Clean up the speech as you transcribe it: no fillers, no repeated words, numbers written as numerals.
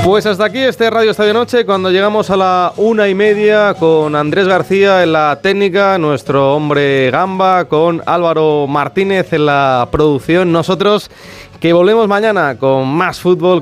Pues hasta aquí este Radio Estadio Noche, cuando llegamos a la 1:30 con Andrés García en la técnica, nuestro hombre Gamba, con Álvaro Martínez en la producción. Nosotros que volvemos mañana con más fútbol,